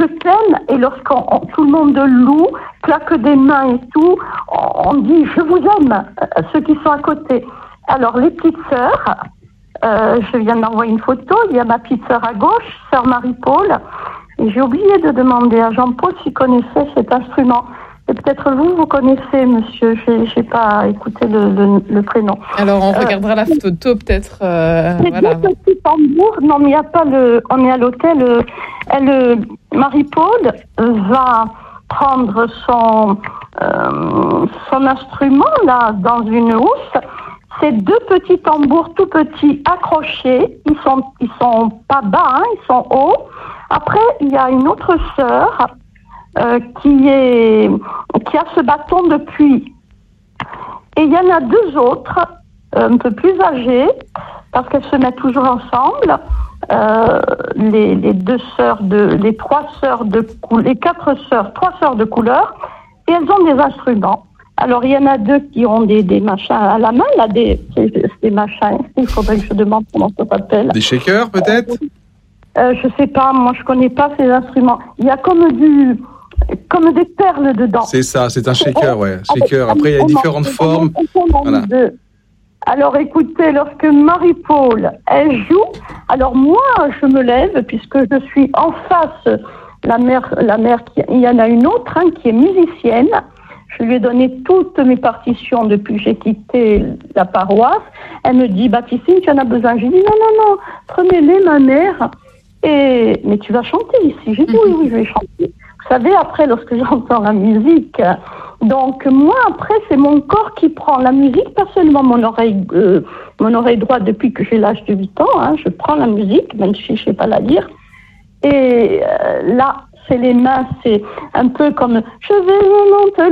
je t'aime, et lorsqu'on tout le monde loue, claque des mains et tout, on dit je vous aime, ceux qui sont à côté. Alors les petites sœurs, je viens d'envoyer une photo, il y a ma petite sœur à gauche, sœur Marie-Paul, et j'ai oublié de demander à Jean-Paul s'il connaissait cet instrument. Et peut-être vous connaissez, monsieur, j'ai pas écouté le prénom. Alors, on regardera la photo, peut-être. C'est voilà. deux petits tambours. Non, mais il n'y a pas on est à l'hôtel. Marie-Paul va prendre son instrument, là, dans une housse. C'est deux petits tambours tout petits accrochés. Ils sont pas bas, hein, ils sont hauts. Après, il y a une autre sœur qui a ce bâton de pluie. Et il y en a deux autres, un peu plus âgées, parce qu'elles se mettent toujours ensemble, trois sœurs de couleur, et elles ont des instruments. Alors, il y en a deux qui ont des machins à la main, là, des machins, il faudrait que je demande comment ça s'appelle. Des shakers, peut-être? Je sais pas, moi je connais pas ces instruments. Il y a comme des perles dedans. C'est ça, c'est un shaker, ouais. Shaker. Après, il y a différentes formes. Voilà. Alors écoutez, lorsque Marie-Paul, elle joue, alors moi je me lève, puisque je suis en face, la mère, il y en a une autre, hein, qui est musicienne. Je lui ai donné toutes mes partitions depuis que j'ai quitté la paroisse. Elle me dit, Baptistine, tu en as besoin? J'ai dit, non, prenez-les, ma mère. Mais tu vas chanter ici. J'ai dit oui, je vais chanter. Vous savez, après, lorsque j'entends la musique, donc moi, après, c'est mon corps qui prend la musique, pas seulement mon oreille droite depuis que j'ai l'âge de 8 ans, hein, je prends la musique, même si je sais pas la lire. Et là, c'est les mains, c'est un peu comme je vais vraiment te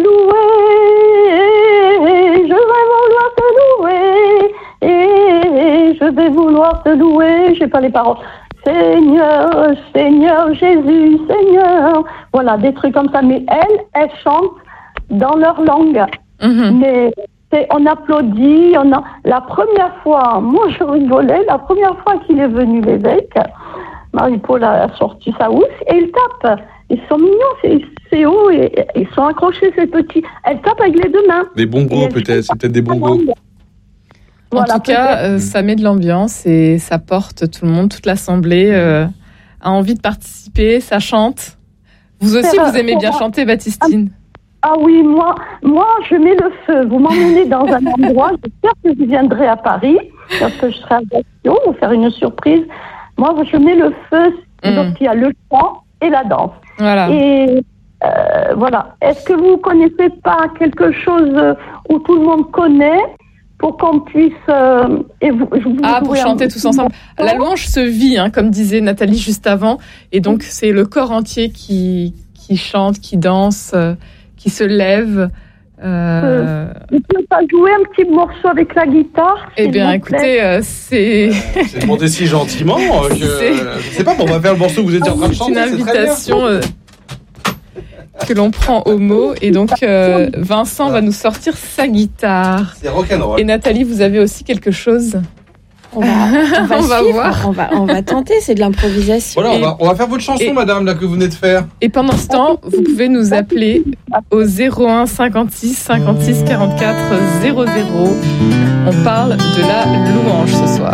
louer, je vais vouloir te louer, et je vais vouloir te louer, j'ai pas les paroles. Seigneur, Seigneur Jésus, Seigneur. Voilà, des trucs comme ça. Mais elles chantent dans leur langue. Mais on applaudit. La première fois, moi je rigolais, la première fois qu'il est venu l'évêque, Marie-Paul a sorti sa housse et il tape. Ils sont mignons, c'est haut, et ils sont accrochés, ces petits. Elle tape avec les deux mains. Des bongos, peut-être, c'est peut-être des bongos. Voilà, en tout cas, ça met de l'ambiance et ça porte tout le monde, toute l'assemblée a envie de participer, ça chante. Vous aussi, vous aimez bien chanter, Baptistine? Ah oui, moi, je mets le feu. Vous m'emmenez dans un endroit, j'espère que je viendrai à Paris, parce que je serai à Gassion, vous faire une surprise. Moi, je mets le feu lorsqu'il y a le chant et la danse. Voilà. Et voilà. Est-ce que vous connaissez pas quelque chose où tout le monde connaît, pour qu'on puisse pour chanter tous ensemble. La louange se vit, hein, comme disait Nathalie juste avant, et donc c'est le corps entier qui chante, qui danse, qui se lève. Vous ne pouvez pas jouer un petit morceau avec la guitare? Eh bien, écoutez, c'est... C'est demandé si gentiment que... Je sais pas, on va faire le morceau que vous êtes en train de chanter. C'est une invitation que l'on prend au mot. Et donc, Vincent va nous sortir sa guitare. C'est rock'n'roll. Et Nathalie, vous avez aussi quelque chose? On va voir. On va tenter, c'est de l'improvisation. Voilà, on va faire votre chanson, madame, là, que vous venez de faire. Et pendant ce temps, vous pouvez nous appeler au 01 56 56 44 00. On parle de la louange ce soir.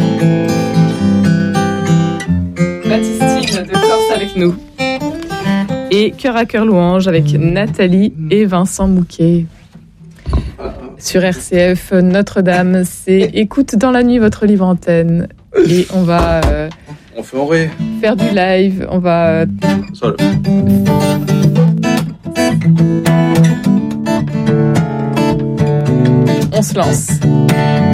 Baptistine de Corse avec nous. Et Cœur à Cœur Louange avec Nathalie et Vincent Mouquet. Sur RCF Notre-Dame, c'est Écoute dans la nuit votre livre antenne. Et on va faire du live. On va... On se lance.